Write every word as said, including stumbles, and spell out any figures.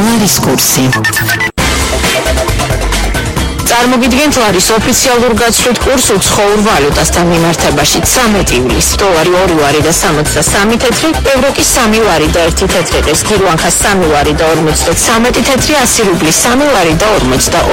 ლარის კურსი. წარმოგიდგენთ ლარის ოფიციალურ გაცვლით კურს უცხოურ ვალუტასთან მიმართებაში ცამეტი ივლისს. დოლარი ორი ლარი და სამოცდასამი თეთრი, ევრო კი სამი ლარი და ერთი თეთრი ყის, ღირვანქა სამი ლარი და ორმოცდაცამეტი თეთრი, ასი რუბლი სამი ლარი და ორმოცდაოთხ